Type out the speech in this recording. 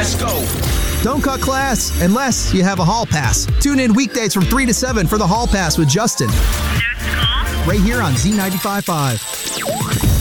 Let's go. Don't cut class unless you have a hall pass. Tune in weekdays from 3 to 7 for the hall pass with Justin. Right here on Z95.5.